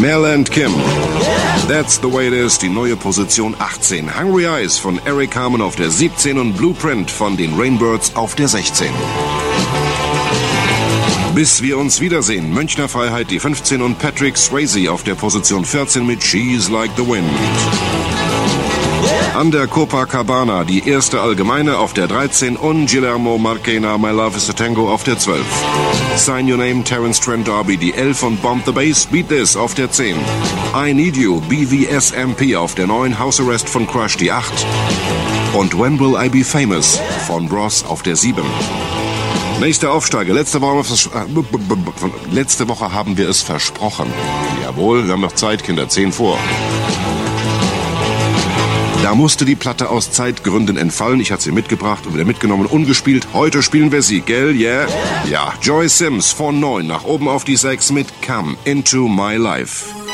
Mel and Kim. That's the way it is, die neue Position 18. Hungry Eyes von Eric Carmen auf der 17 und Blueprint von den Rainbirds auf der 16. Bis wir uns wiedersehen, Münchner Freiheit die 15 und Patrick Swayze auf der Position 14 mit She's Like the Wind. An der Copacabana die erste Allgemeine auf der 13 und Guillermo Marchena My Love is a Tango auf der 12. Sign Your Name Terence Trent D'Arby die 11 und Bomb the Bass Beat This auf der 10. I Need You BVSMP auf der 9, House Arrest von Crush die 8 und When Will I Be Famous von Bros auf der 7. Nächster Aufsteiger. Letzte Woche haben wir es versprochen. Jawohl, wir haben noch Zeit, Kinder, 10 vor. Da musste die Platte aus Zeitgründen entfallen. Ich hatte sie mitgebracht und wieder mitgenommen, ungespielt. Heute spielen wir sie, gell? Yeah? Ja, Joy Sims von 9 nach oben auf die 6 mit Come Into My Life.